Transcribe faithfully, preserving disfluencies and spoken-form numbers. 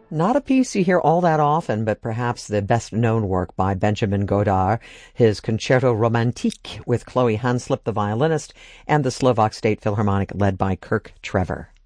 Not a piece you hear all that often, but perhaps the best-known work by Benjamin Godard, his Concerto Romantique with Chloe Hanslip, the violinist, and the Slovak State Philharmonic led by Kirk Trevor.